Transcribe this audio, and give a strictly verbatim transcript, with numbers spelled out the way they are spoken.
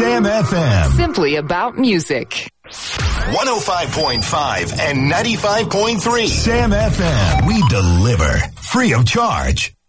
Sam F M. Simply about music. one oh five point five and ninety-five point three. Sam F M. We deliver free of charge.